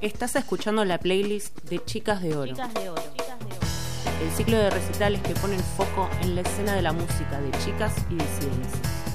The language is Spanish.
Estás escuchando la playlist de Chicas de Oro. Chicas de Oro. El ciclo de recitales que pone el foco en la escena de la música de chicas y disidencias.